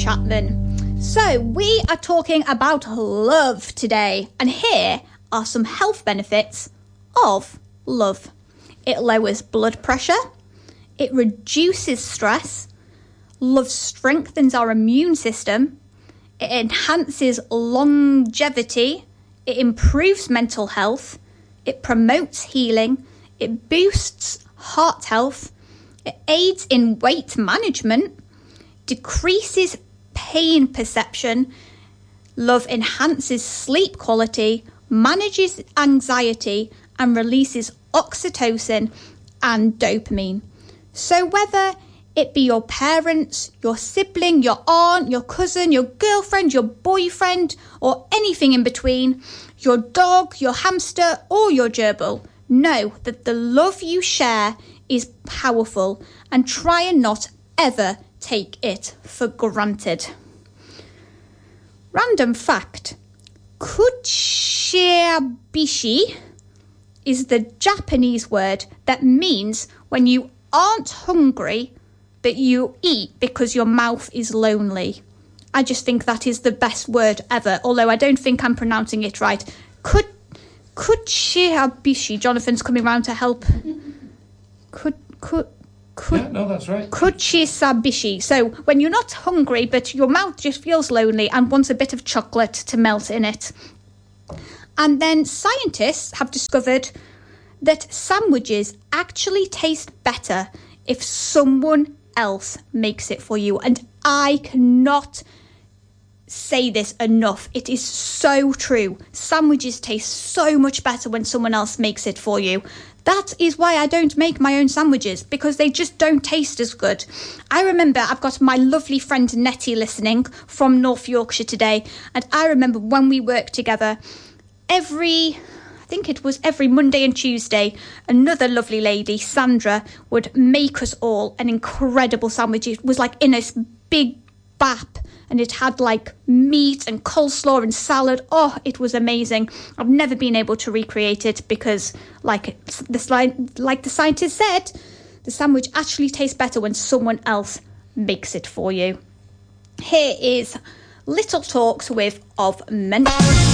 Chapman. So we are talking about love today, and here are some health benefits of love. It lowers blood pressure, it reduces stress, love strengthens our immune system, it enhances longevity, it improves mental health, it promotes healing, it boosts heart health, it aids in weight management, decreases pain perception, love enhances sleep quality, manages anxiety, and releases oxytocin and dopamine. So whether it be your parents, your sibling, your aunt, your cousin, your girlfriend, your boyfriend, or anything in between, your dog, your hamster, or your gerbil, know that the love you share is powerful, and try and not ever take it for granted. Random fact: kuchirabishi is the Japanese word that means when you aren't hungry but you eat because your mouth is lonely. I just think that is the best word ever, although I don't think I'm pronouncing it right. Kuchirabishi. Jonathan's coming round to help. No, that's right. Kuchisabishi. So when you're not hungry but your mouth just feels lonely and wants a bit of chocolate to melt in it. And then scientists have discovered that sandwiches actually taste better if someone else makes it for you. And I cannot say this enough. It is so true. Sandwiches taste so much better when someone else makes it for you. That is why I don't make my own sandwiches, because they just don't taste as good. I remember I've got my lovely friend Nettie listening from North Yorkshire today, and I remember when we worked together, every Monday and Tuesday, another lovely lady, Sandra, would make us all an incredible sandwich. It was like in a big bap, and it had like meat and coleslaw and salad. Oh, it was amazing. I've never been able to recreate it because, like the scientist said, the sandwich actually tastes better when someone else makes it for you. Here is Little Talks of Mental